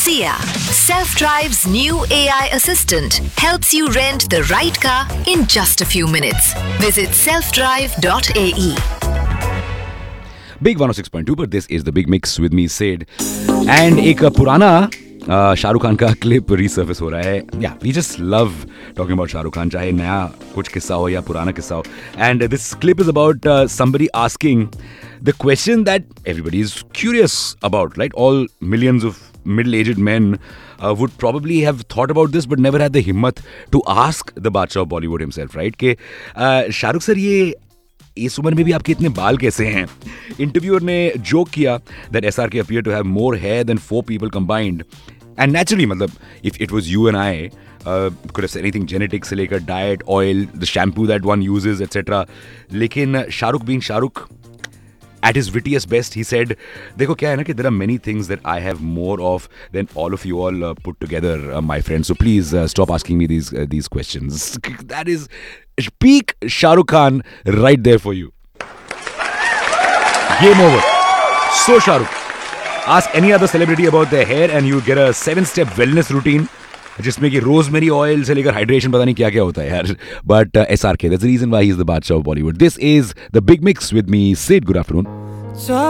Sia, Self-Drive's new AI assistant, helps you rent the right car in just a few minutes. Visit selfdrive.ae. Big 106.2, but this is the Big Mix with me, Sid. And एक पुराना शाहरुख खान का clip रीसर्फेस हो रहा है. Yeah, we just love talking about Shahrukh Khan, चाहे नया कुछ किस्सा हो या पुराना किस्सा हो. And this clip is about somebody asking the question that everybody is curious about, right? All millions of middle-aged men would probably have thought about this but never had the himmat to ask the Badshah of Bollywood himself, right? कि Shahrukh sir ये इस उम्र में भी आपके इतने बाल कैसे हैं? इंटरव्यूअर ने जोक किया that SRK appeared to have more hair than 4 people combined. And naturally, मतलब if it was you and I, could have said anything genetic से लेकर diet, oil, the shampoo that one uses, etc. लेकिन Shahrukh being Shahrukh, at his wittiest best, he said, देखो क्या है ना कि there are many things that I have more of than all of you all put together, my friends. So please stop asking me these questions. That is peak Shah Rukh Khan right there for you. Game over. So Shah Rukh, ask any other celebrity about their hair and you get a 7-step wellness routine जिसमें कि rosemary oil से लेकर hydration पता नहीं क्या क्या होता है यार. But SRK, that's the reason why he's the Badshah of Bollywood. This is the Big Mix with me, Sid. Good afternoon.